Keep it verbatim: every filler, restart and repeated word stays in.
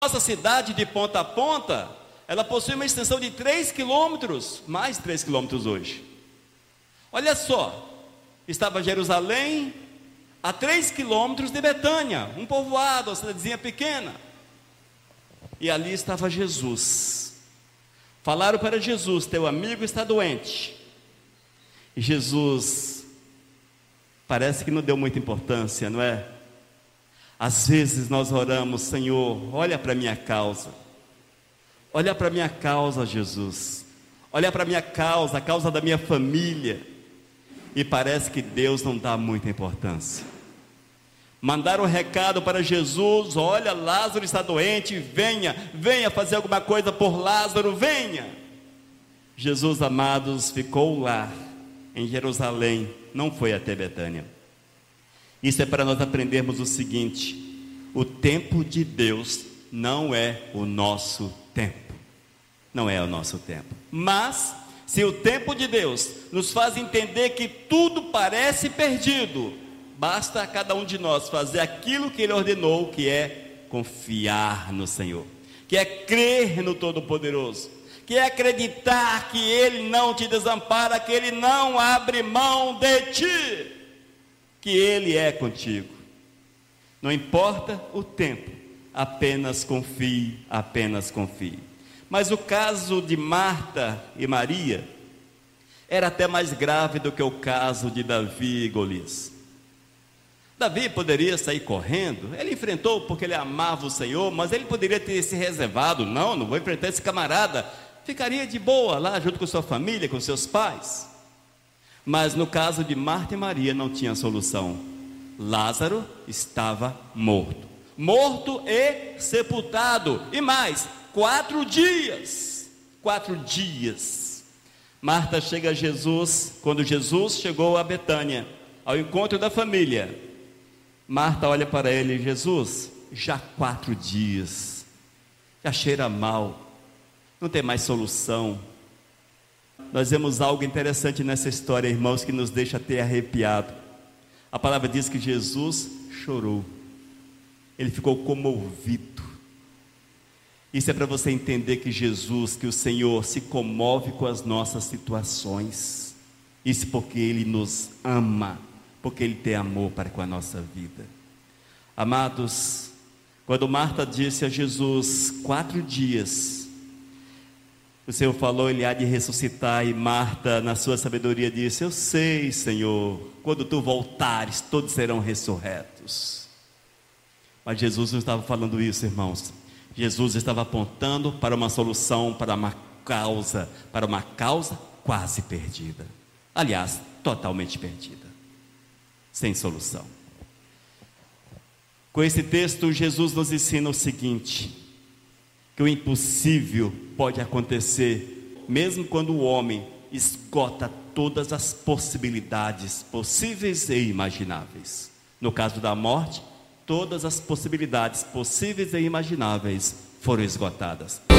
Nossa cidade, de ponta a ponta, ela possui uma extensão de três quilômetros, mais de três quilômetros hoje. Olha só, estava Jerusalém a três quilômetros de Betânia, um povoado, uma cidadezinha pequena. E ali estava Jesus. Falaram para Jesus: teu amigo está doente. E Jesus parece que não deu muita importância, não é? Às vezes nós oramos: Senhor, olha para a minha causa, olha para a minha causa, Jesus, olha para a minha causa, a causa da minha família, e parece que Deus não dá muita importância. Mandaram um recado para Jesus: olha, Lázaro está doente, venha, venha fazer alguma coisa por Lázaro, venha. Jesus, amados, ficou lá em Jerusalém, não foi até Betânia. Isso é para nós aprendermos o seguinte: o tempo de Deus não é o nosso tempo, não é o nosso tempo. Mas se o tempo de Deus nos faz entender que tudo parece perdido, basta a cada um de nós fazer aquilo que Ele ordenou, que é confiar no Senhor, que é crer no Todo-Poderoso, que é acreditar que Ele não te desampara, que Ele não abre mão de ti, que Ele é contigo. Não importa o tempo, apenas confie, apenas confie. Mas o caso de Marta e Maria era até mais grave do que o caso de Davi e Golias. Davi poderia sair correndo, ele enfrentou porque ele amava o Senhor, mas ele poderia ter se reservado: não, não vou enfrentar esse camarada, ficaria de boa lá junto com sua família, com seus pais. Mas no caso de Marta e Maria não tinha solução. Lázaro estava morto, morto e sepultado, e mais, quatro dias, quatro dias. Marta chega a Jesus, quando Jesus chegou a Betânia, ao encontro da família, Marta olha para ele: Jesus, já quatro dias, já cheira mal, não tem mais solução. Nós vemos algo interessante nessa história, irmãos, que nos deixa até arrepiado. A palavra diz que Jesus chorou, ele ficou comovido. Isso é para você entender que Jesus, que o Senhor se comove com as nossas situações. Isso porque Ele nos ama, porque Ele tem amor para com a nossa vida. Amados, quando Marta disse a Jesus: quatro dias, o Senhor falou, Ele há de ressuscitar. E Marta, na sua sabedoria, disse: eu sei, Senhor, quando Tu voltares, todos serão ressurretos. Mas Jesus não estava falando isso, irmãos. Jesus estava apontando para uma solução, para uma causa, para uma causa quase perdida. Aliás, totalmente perdida, sem solução. Com esse texto, Jesus nos ensina o seguinte: que o impossível pode acontecer, mesmo quando o homem esgota todas as possibilidades possíveis e imagináveis. No caso da morte, todas as possibilidades possíveis e imagináveis foram esgotadas.